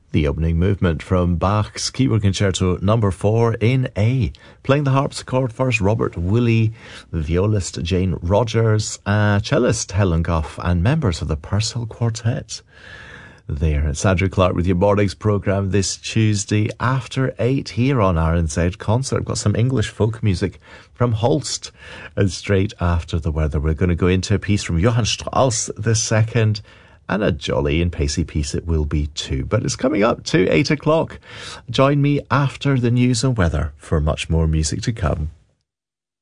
The opening movement from Bach's Keyboard Concerto No. 4 in A. Playing the harpsichord first, Robert Woolley, violist Jane Rogers, cellist Helen Goff, and members of the Purcell Quartet. There, it's Andrew Clark with your morning's programme this Tuesday after 8 here on RNZ Concert. I've got some English folk music from Holst, and straight after the weather we're going to go into a piece from Johann Strauss II, and a jolly and pacey piece it will be too. But it's coming up to 8 o'clock. Join me after the news and weather for much more music to come.